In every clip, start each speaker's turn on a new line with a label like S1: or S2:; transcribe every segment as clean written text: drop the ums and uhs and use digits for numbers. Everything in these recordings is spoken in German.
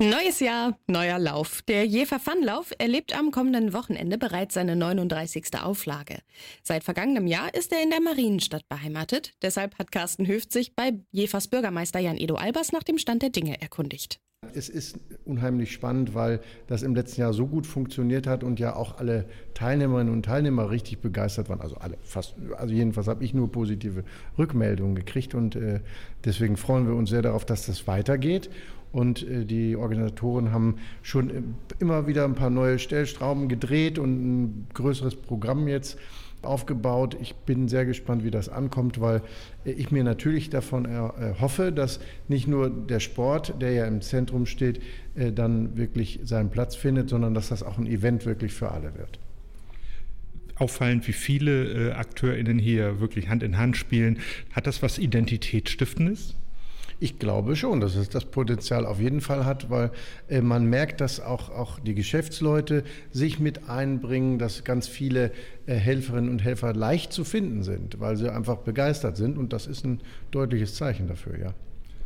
S1: Neues Jahr, neuer Lauf. Der Jever Funlauf erlebt am kommenden Wochenende bereits seine 39. Auflage. Seit vergangenem Jahr ist er in der Marienstadt beheimatet. Deshalb hat Carsten Höft sich bei Jevers Bürgermeister Jan-Edo Albers nach dem Stand der Dinge erkundigt.
S2: Es ist unheimlich spannend, weil das im letzten Jahr so gut funktioniert hat und ja auch alle Teilnehmerinnen und Teilnehmer richtig begeistert waren. Also alle, fast, also jedenfalls habe ich nur positive Rückmeldungen gekriegt und deswegen freuen wir uns sehr darauf, dass das weitergeht. Und die Organisatoren haben schon immer wieder ein paar neue Stellschrauben gedreht und ein größeres Programm jetzt aufgebaut. Ich bin sehr gespannt, wie das ankommt, weil ich mir natürlich davon hoffe, dass nicht nur der Sport, der ja im Zentrum steht, dann wirklich seinen Platz findet, sondern dass das auch ein Event wirklich für alle wird.
S3: Auffallend, wie viele AkteurInnen hier wirklich Hand in Hand spielen. Hat das was Identitätsstiftendes?
S2: Ich glaube schon, dass es das Potenzial auf jeden Fall hat, weil man merkt, dass auch die Geschäftsleute sich mit einbringen, dass ganz viele Helferinnen und Helfer leicht zu finden sind, weil sie einfach begeistert sind und das ist ein deutliches Zeichen dafür, ja.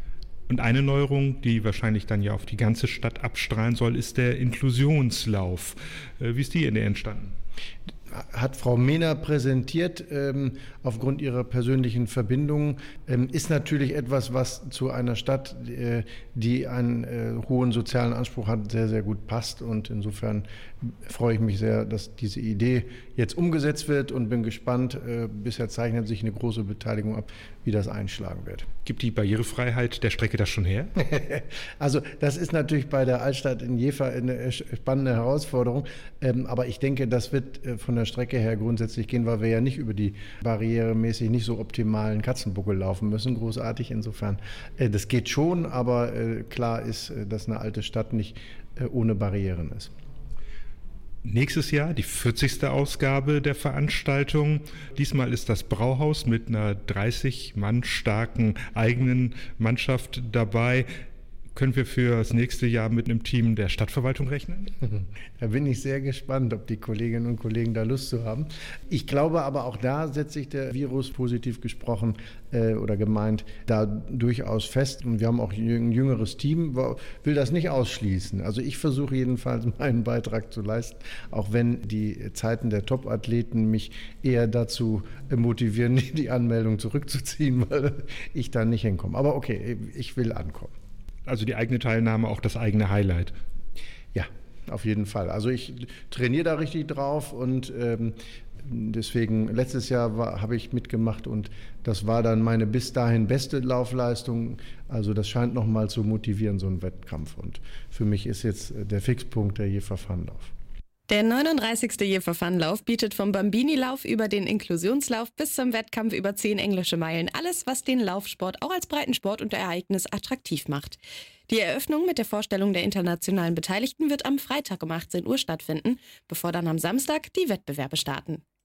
S3: Und eine Neuerung, die wahrscheinlich dann ja auf die ganze Stadt abstrahlen soll, ist der Inklusionslauf. Wie ist die Idee entstanden?
S2: Hat Frau Mehner präsentiert, aufgrund ihrer persönlichen Verbindungen, ist natürlich etwas, was zu einer Stadt, die einen hohen sozialen Anspruch hat, sehr, sehr gut passt. Und insofern freue ich mich sehr, dass diese Idee jetzt umgesetzt wird und bin gespannt. Bisher zeichnet sich eine große Beteiligung ab, wie das einschlagen wird.
S3: Gibt die Barrierefreiheit der Strecke das schon her?
S2: Also das ist natürlich bei der Altstadt in Jever eine spannende Herausforderung. Aber ich denke, das wird von der Strecke her grundsätzlich gehen, weil wir ja nicht über die barrieremäßig nicht so optimalen Katzenbuckel laufen müssen, großartig. Insofern, das geht schon, aber klar ist, dass eine alte Stadt nicht ohne Barrieren ist.
S3: Nächstes Jahr die 40. Ausgabe der Veranstaltung. Diesmal ist das Brauhaus mit einer 30 Mann starken eigenen Mannschaft dabei. Können wir für das nächste Jahr mit einem Team der Stadtverwaltung rechnen?
S2: Da bin ich sehr gespannt, ob die Kolleginnen und Kollegen da Lust zu haben. Ich glaube aber auch da setzt sich der Virus, positiv gesprochen oder gemeint, da durchaus fest. Und wir haben auch ein jüngeres Team, will das nicht ausschließen. Also ich versuche jedenfalls meinen Beitrag zu leisten, auch wenn die Zeiten der Top-Athleten mich eher dazu motivieren, die Anmeldung zurückzuziehen, weil ich da nicht hinkomme. Aber okay, ich will ankommen.
S3: Also die eigene Teilnahme, auch das eigene Highlight.
S2: Ja, auf jeden Fall. Also ich trainiere da richtig drauf und deswegen letztes Jahr habe ich mitgemacht und das war dann meine bis dahin beste Laufleistung. Also das scheint nochmal zu motivieren, so ein Wettkampf. Und für mich ist jetzt der Fixpunkt der Jever Funlauf.
S1: Der 39. Jever Funlauf bietet vom Bambini-Lauf über den Inklusionslauf bis zum Wettkampf über 10 englische Meilen alles, was den Laufsport auch als Breitensport und Ereignis attraktiv macht. Die Eröffnung mit der Vorstellung der internationalen Beteiligten wird am Freitag um 18 Uhr stattfinden, bevor dann am Samstag die Wettbewerbe starten.